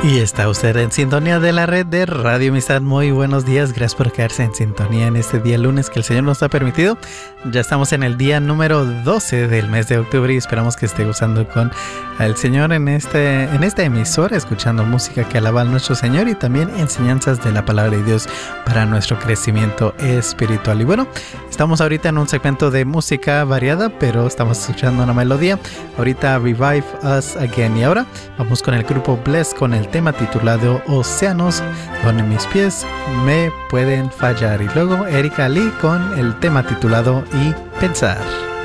Y está usted en sintonía de la red de Radio Amistad. Muy buenos días, gracias por quedarse en sintonía en este día lunes que el Señor nos ha permitido. Ya estamos en el día número 12 del mes de octubre y esperamos que esté gozando con el Señor en esta emisora, escuchando música que alaba a nuestro Señor y también enseñanzas de la palabra de Dios para nuestro crecimiento espiritual. Y bueno, estamos ahorita en un segmento de música variada, pero estamos escuchando una melodía. Ahorita Revive Us Again. Y ahora vamos con el grupo Bless con el tema titulado Océanos, donde mis pies me pueden fallar. Y luego Erika Lee con el tema titulado Y Pensar.